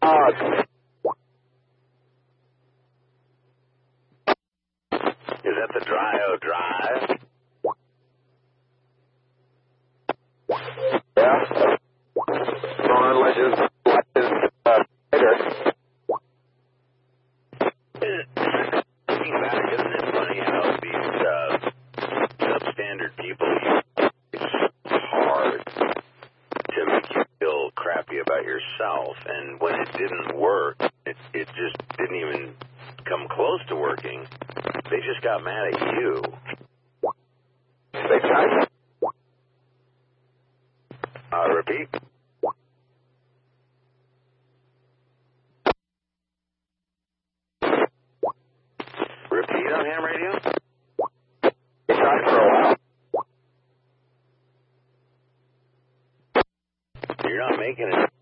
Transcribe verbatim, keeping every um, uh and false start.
Uh, Is that the Dryo Drive? yeah. On ledges, ledges, uh, later. Thinking about it, isn't it funny how these uh, substandard people use it's hard to make you feel crappy about yourself, and when it didn't work, it, it just didn't even come close to working. They just got mad at you. They tried. Uh, repeat. Repeat on ham radio? They tried for a while. You're not making it.